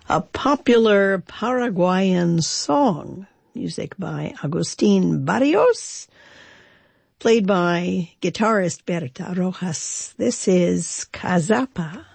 a popular Paraguayan song, music by Agustin Barrios, played by guitarist Berta Rojas. This is Cazapa.